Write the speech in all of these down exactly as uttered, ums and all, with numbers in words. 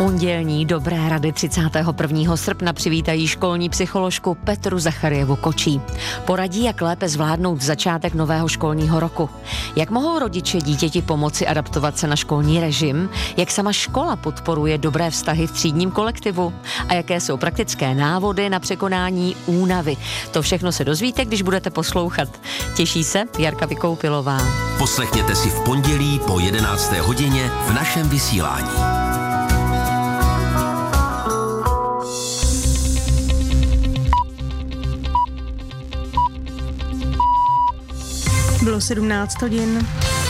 Pondělní dobré rady třicátého prvního srpna přivítají školní psycholožku Petru Zacharievu Kočí. Poradí, jak lépe zvládnout začátek nového školního roku. Jak mohou rodiče dítěti pomoci adaptovat se na školní režim, jak sama škola podporuje dobré vztahy v třídním kolektivu a jaké jsou praktické návody na překonání únavy. To všechno se dozvíte, když budete poslouchat. Těší se Jarka Vykoupilová. Poslechněte si v pondělí po jedenácté hodině v našem vysílání. Bylo sedmnáct hodin.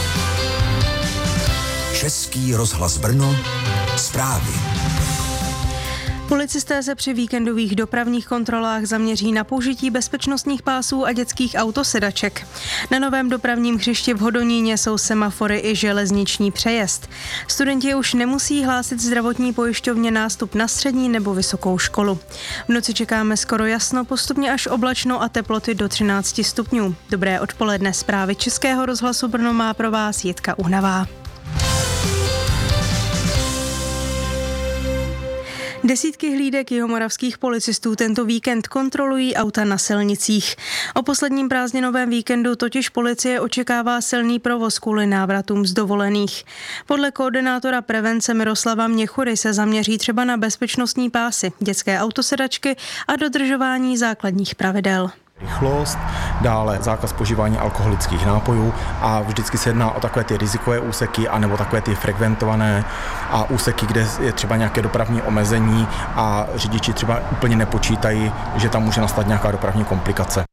Český rozhlas Brno, zprávy. Policisté se při víkendových dopravních kontrolách zaměří na použití bezpečnostních pásů a dětských autosedaček. Na novém dopravním hřišti v Hodoníně jsou semafory i železniční přejezd. Studenti už nemusí hlásit zdravotní pojišťovně nástup na střední nebo vysokou školu. V noci čekáme skoro jasno, postupně až oblačno a teploty do třináct stupňů. Dobré odpoledne, zprávy Českého rozhlasu Brno má pro vás Jitka Uhnavá. Desítky hlídek jihomoravských policistů tento víkend kontrolují auta na silnicích. O posledním prázdninovém víkendu totiž policie očekává silný provoz kvůli návratům z dovolených. Podle koordinátora prevence Miroslava Měchury se zaměří třeba na bezpečnostní pásy, dětské autosedačky a dodržování základních pravidel. Rychlost, dále zákaz požívání alkoholických nápojů a vždycky se jedná o takové ty rizikové úseky anebo takové ty frekventované a úseky, kde je třeba nějaké dopravní omezení a řidiči třeba úplně nepočítají, že tam může nastat nějaká dopravní komplikace.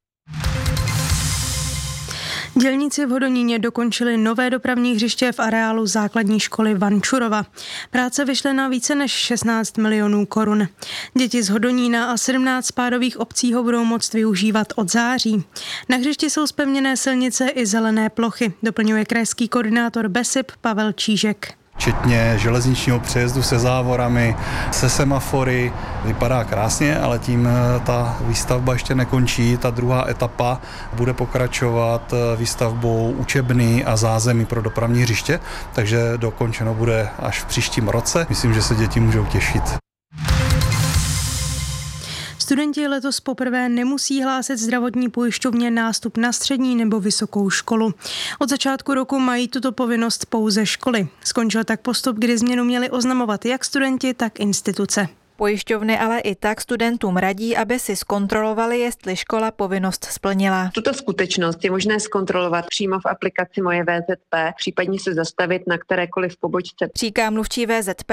Dělníci v Hodoníně dokončili nové dopravní hřiště v areálu základní školy Vančurova. Práce vyšly na více než šestnáct milionů korun. Děti z Hodonína a sedmnáct spádových obcí ho budou moct využívat od září. Na hřišti jsou zpevněné silnice i zelené plochy, doplňuje krajský koordinátor BESIP Pavel Čížek. Včetně železničního přejezdu se závorami, se semafory. Vypadá krásně, ale tím ta výstavba ještě nekončí. Ta druhá etapa bude pokračovat výstavbou učebny a zázemí pro dopravní hřiště, takže dokončeno bude až v příštím roce. Myslím, že se děti můžou těšit. Studenti letos poprvé nemusí hlásit zdravotní pojišťovně nástup na střední nebo vysokou školu. Od začátku roku mají tuto povinnost pouze školy. Skončil tak postup, kdy změnu měli oznamovat jak studenti, tak instituce. Pojišťovny ale i tak studentům radí, aby si zkontrolovali, jestli škola povinnost splnila. Tuto skutečnost je možné zkontrolovat přímo v aplikaci Moje V Z P, případně se zastavit na kterékoliv pobočce. Říká mluvčí V Z P